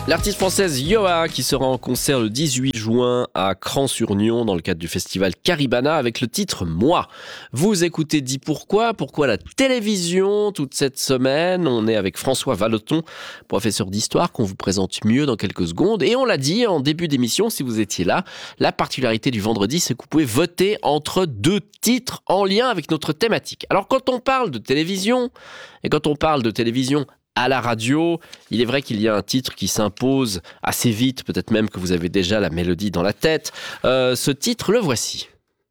L'artiste française Yoa qui sera en concert le 18 juin à Cran-sur-Nion dans le cadre du festival Caribana avec le titre Moi. Vous écoutez Dis Pourquoi la télévision toute cette semaine. On est avec François Vallotton, professeur d'histoire qu'on vous présente mieux dans quelques secondes. Et on l'a dit en début d'émission, si vous étiez là, la particularité du vendredi, c'est que vous pouvez voter entre deux titres en lien avec notre thématique. Alors quand on parle de télévision, et quand on parle de télévision à la radio, il est vrai qu'il y a un titre qui s'impose assez vite, peut-être même que vous avez déjà la mélodie dans la tête. Ce titre, le voici.